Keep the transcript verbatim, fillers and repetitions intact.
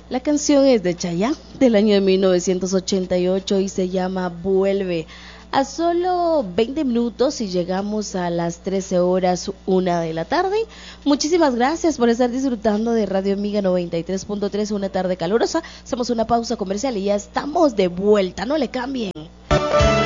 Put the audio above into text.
La canción es de Chayanne, del año de mil novecientos ochenta y ocho, y se llama Vuelve. A solo veinte minutos y llegamos a las trece horas, una de la tarde. Muchísimas gracias por estar disfrutando de Radio Amiga noventa y tres punto tres, una tarde calurosa. Hacemos una pausa comercial y ya estamos de vuelta, no le cambien.